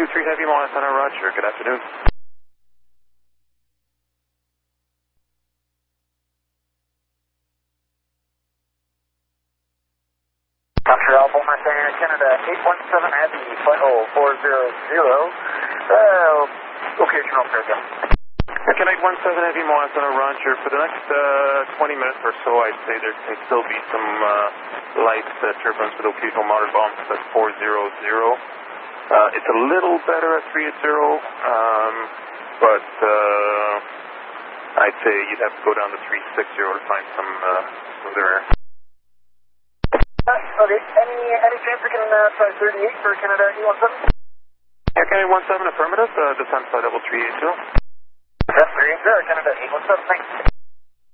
23 Heavy Montana, roger. Good afternoon. Montreal, Montana, Canada, 817 Heavy, flight hold 400. Location on Fairfield. Canada 17 Heavy Montana, roger. For the next 20 minutes or so, I'd say there can still be some light turbulence with occasional moderate bumps at 400. It's a little better at 380, but I'd say you'd have to go down to 360 to find some smoother air. Okay, any chance we can try 38 for Canada 817? Yeah, Canada 17 affirmative, descent flight level 380. That's 380, Canada 817, thanks.